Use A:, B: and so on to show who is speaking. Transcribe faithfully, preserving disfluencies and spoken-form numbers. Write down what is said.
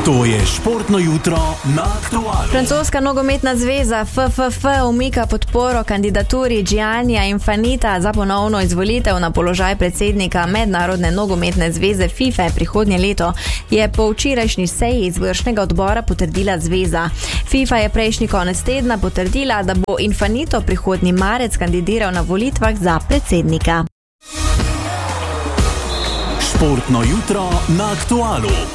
A: To je športno jutro na Aktualu.
B: Francoska nogometna zveza F F F umika podporo kandidaturi Giannija Infantita za ponovno izvolitev na položaj predsednika Mednarodne nogometne zveze FIFA prihodnje leto, je po včerajšnji seji izvršnega odbora potrdila zveza. FIFA je prejšnji konec tedna potrdila, da bo Infantito prihodnji marec kandidiral na volitvah za predsednika.
A: Športno jutro na Aktualu.